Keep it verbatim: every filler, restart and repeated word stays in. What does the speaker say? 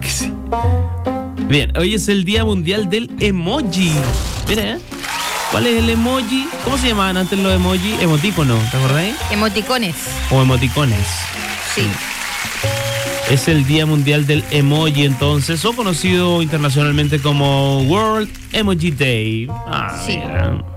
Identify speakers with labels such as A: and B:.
A: que sí. Bien, hoy es el Día Mundial del Emoji. Mira, ¿eh? ¿Cuál es el emoji? ¿Cómo se llamaban antes los emoji? Emotícono, ¿te acordáis?
B: Emoticones.
A: O emoticones.
B: Sí.
A: Es el Día Mundial del Emoji, entonces, o conocido internacionalmente como World Emoji Day. Ah,
B: Sí.
A: mira.